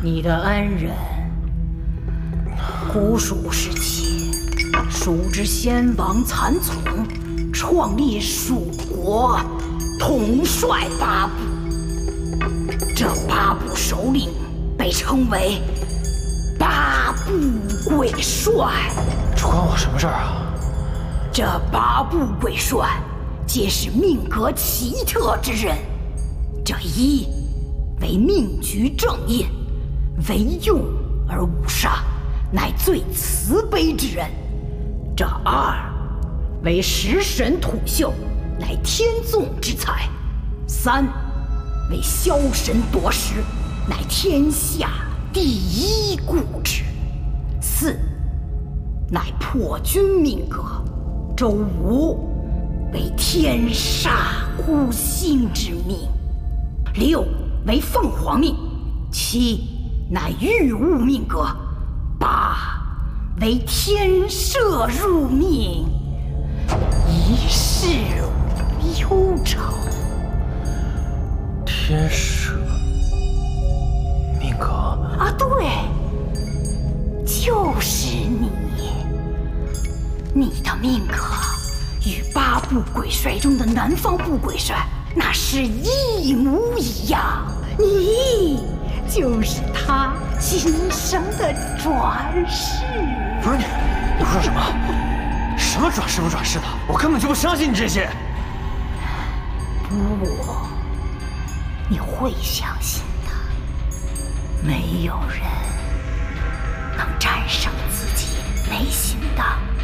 你的恩人，古蜀时期，蜀之先王蚕丛创立蜀国，统帅八部。这八部首领被称为八部鬼帅。 这关我什么事儿啊？ 这八部鬼帅皆是命格奇特之人。这一为命局正印，为用而无杀，乃最慈悲之人。这二为食神土秀，乃天纵之才。三为枭神夺食，乃天下第一故之。四乃破军命格。周五为天煞孤星之命。六为凤凰命。七乃玉物命格。八为天赦入命。一世无忧愁。 天赦命格啊，对，就是你。你的命格与八部鬼帅中的南方部鬼帅那是一模一样，你就是他今生的转世。 不是你说什么？什么转世不转世的？我根本就不相信你这些。 不，你会相信的。没有人能战胜自己内心的